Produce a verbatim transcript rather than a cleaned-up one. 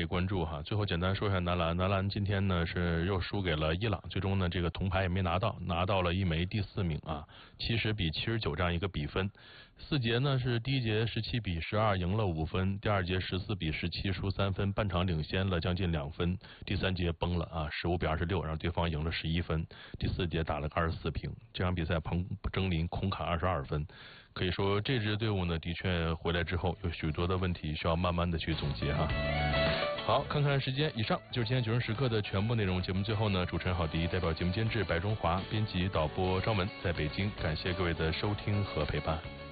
关注哈。最后简单说一下男篮，男篮今天呢是又输给了伊朗，最终呢这个铜牌也没拿到，拿到了一枚第四名啊，七十比七十九这样一个比分。四节呢是第一节十七比十二赢了五分，第二节十四比十七输三分，半场领先了将近两分，第三节崩了啊，十五比二十六让对方赢了十一分，第四节打了个二十四平，这场比赛彭争林空砍二十二分。可以说这支队伍呢的确回来之后有许多的问题需要慢慢的去总结哈。好，看看时间，以上就是今天九人时刻的全部内容。节目最后呢，主持人郝迪代表节目监制白中华，编辑导播张文在北京，感谢各位的收听和陪伴。